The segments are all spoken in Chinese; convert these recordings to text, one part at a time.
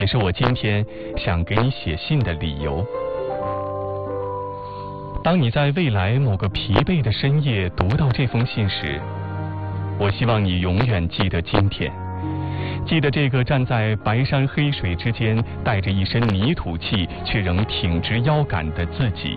也是我今天想给你写信的理由。当你在未来某个疲惫的深夜读到这封信时，我希望你永远记得今天，记得这个站在白山黑水之间，带着一身泥土气却仍挺直腰杆的自己。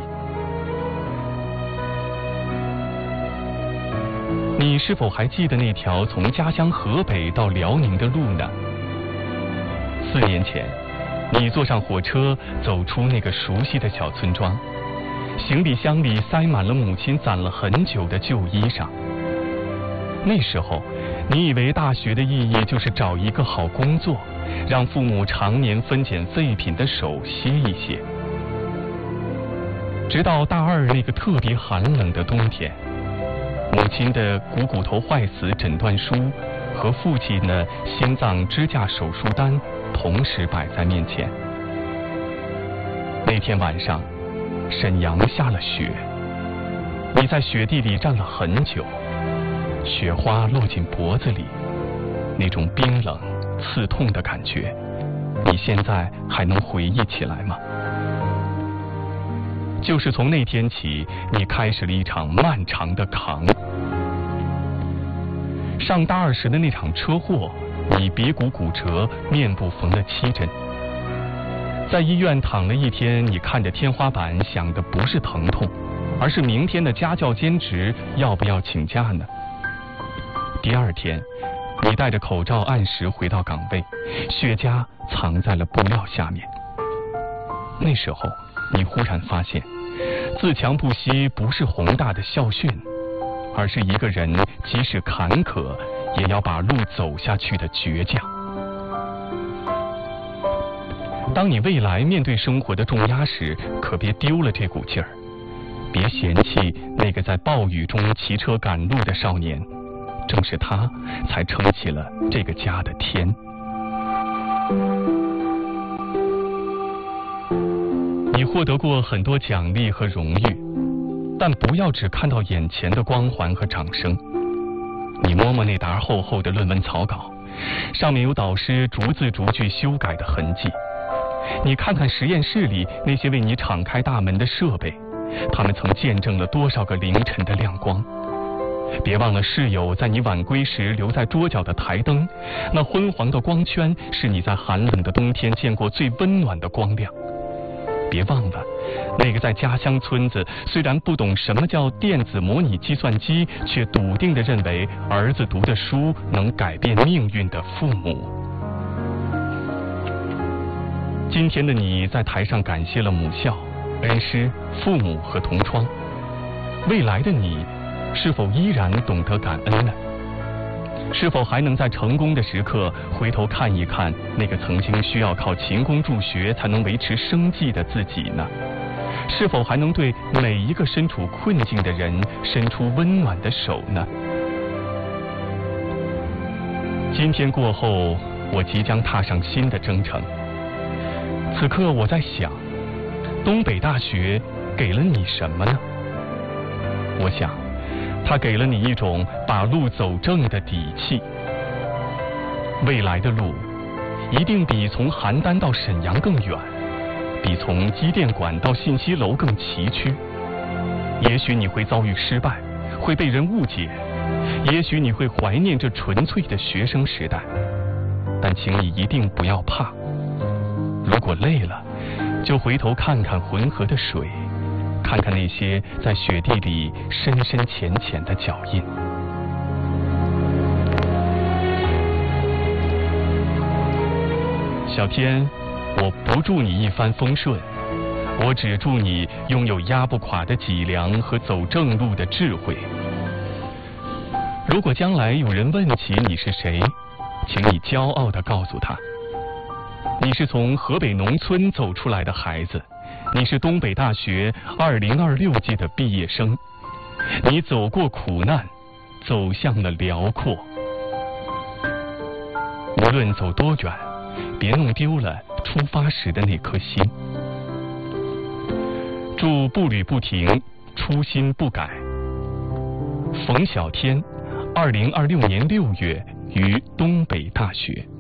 你是否还记得那条从家乡河北到辽宁的路呢？4年前，你坐上火车，走出那个熟悉的小村庄，行李箱里塞满了母亲攒了很久的旧衣裳。那时候，你以为大学的意义就是找一个好工作，让父母常年分拣废品的手歇一歇。直到大2那个特别寒冷的冬天，母亲的股头坏死诊断书和父亲的心脏支架手术单同时摆在面前。那天晚上，沈阳下了雪，你在雪地里站了很久，雪花落进脖子里，那种冰冷刺痛的感觉，你现在还能回忆起来吗？就是从那天起，你开始了一场漫长的扛。上大2时的那场车祸，你鼻骨骨折，面部缝了7针。在医院躺了1天，你看着天花板，想的不是疼痛，而是明天的家教兼职要不要请假呢？第2天，你戴着口罩按时回到岗位，雪茄藏在了布料下面。那时候，你忽然发现，自强不息不是宏大的校训，而是一个人即使坎坷也要把路走下去的倔强。当你未来面对生活的重压时，可别丢了这股劲儿，别嫌弃那个在暴雨中骑车赶路的少年，正是他才撑起了这个家的天。你获得过很多奖励和荣誉，但不要只看到眼前的光环和掌声。你摸摸那沓厚厚的论文草稿，上面有导师逐字逐句修改的痕迹。你看看实验室里那些为你敞开大门的设备，他们曾见证了多少个凌晨的亮光。别忘了室友在你晚归时留在桌角的台灯，那昏黄的光圈是你在寒冷的冬天见过最温暖的光亮。别忘了那个在家乡村子虽然不懂什么叫电子模拟计算机，却笃定地认为儿子读的书能改变命运的父母。今天的你在台上感谢了母校、恩师、父母和同窗，未来的你是否依然懂得感恩呢？是否还能在成功的时刻回头看一看那个曾经需要靠勤工助学才能维持生计的自己呢？是否还能对每一个身处困境的人伸出温暖的手呢？今天过后，我即将踏上新的征程。此刻我在想，东北大学给了你什么呢？我想，它给了你一种把路走正的底气。未来的路一定比从邯郸到沈阳更远，比从机电馆到信息楼更崎岖。也许你会遭遇失败，会被人误解，也许你会怀念这纯粹的学生时代，但请你一定不要怕。如果累了，就回头看看浑河的水，看看那些在雪地里深深浅浅的脚印。小天，我不祝你一帆风顺，我只祝你拥有压不垮的脊梁和走正路的智慧。如果将来有人问起你是谁，请你骄傲地告诉他，你是从河北农村走出来的孩子，你是东北大学2026届的毕业生，你走过苦难，走向了辽阔。无论走多远，别弄丢了出发时的那颗心。祝步履不停，初心不改。冯小天，2026年6月于东北大学。